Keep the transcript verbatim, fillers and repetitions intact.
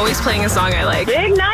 always playing a song I like. Big night.